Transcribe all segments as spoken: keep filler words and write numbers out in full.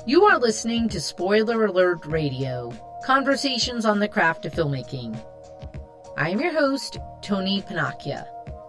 You are listening to Spoiler Alert Radio, conversations on the craft of filmmaking. I am your host, Tony Panacchia.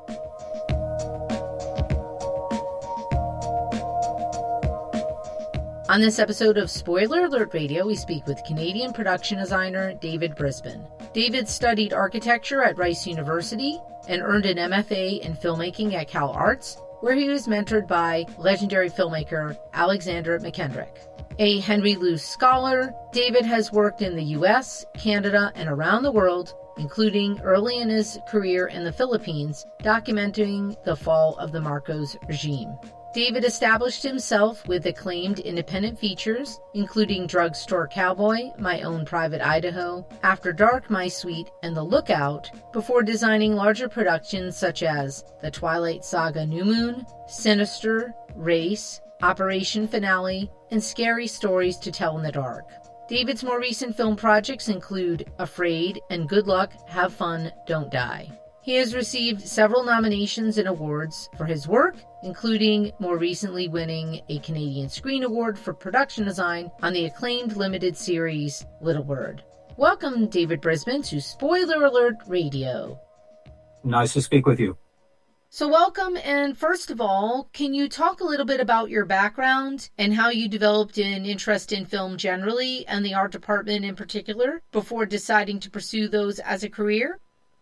On this episode of Spoiler Alert Radio, we speak with Canadian production designer David Brisbane. David studied architecture at Rice University and earned an M F A in filmmaking at Cal Arts, where he was mentored by legendary filmmaker Alexander Mackendrick. A Henry Luce scholar, David has worked in the U S, Canada, and around the world, including early in his career in the Philippines, documenting the fall of the Marcos regime. David established himself with acclaimed independent features, including Drugstore Cowboy, My Own Private Idaho, After Dark, My Sweet, and The Lookout, before designing larger productions such as The Twilight Saga: New Moon, Sinister, Race, Operation Finale, and Scary Stories to Tell in the Dark. David's more recent film projects include Afraid and Good Luck, Have Fun, Don't Die. He has received several nominations and awards for his work, including more recently winning a Canadian Screen Award for production design on the acclaimed limited series Little Bird. Welcome, David Brisbane, to Spoiler Alert Radio. Nice to speak with you. So welcome, and first of all, can you talk a little bit about your background and how you developed an interest in film generally and the art department in particular before deciding to pursue those as a career?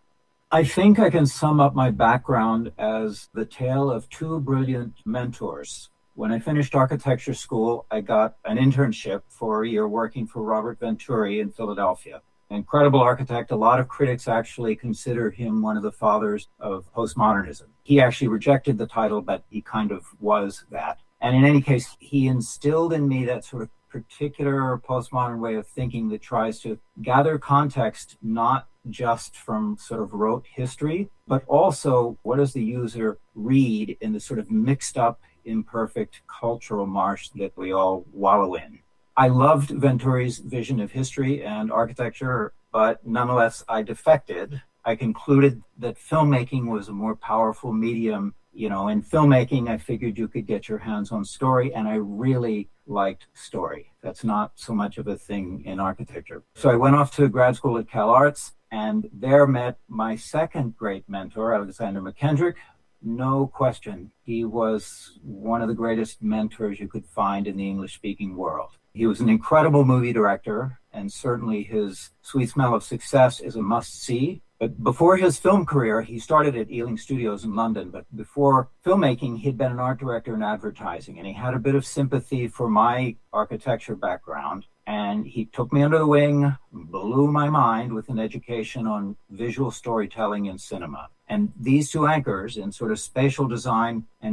I think I can sum up my background as the tale of two brilliant mentors. When I finished architecture school, I got an internship for a year working for Robert Venturi in Philadelphia. An incredible architect. A lot of critics actually consider him one of the fathers of postmodernism. He actually rejected the title, but he kind of was that. And in any case, he instilled in me that sort of particular postmodern way of thinking that tries to gather context, not just from sort of rote history, but also what does the user read in the sort of mixed up, imperfect cultural marsh that we all wallow in. I loved Venturi's vision of history and architecture, but nonetheless, I defected. I concluded that filmmaking was a more powerful medium. You know, in filmmaking, I figured you could get your hands on story, and I really liked story. That's not so much of a thing in architecture. So I went off to grad school at Cal Arts, and there met my second great mentor, Alexander Mackendrick. No question, he was one of the greatest mentors you could find in the English-speaking world. He was an incredible movie director, and certainly his Sweet Smell of Success is a must-see. But before his film career, he started at Ealing Studios in London. But before filmmaking, he'd been an art director in advertising, and he had a bit of sympathy for my architecture background. And he took me under the wing, blew my mind with an education on visual storytelling in cinema. And these two anchors in sort of spatial design and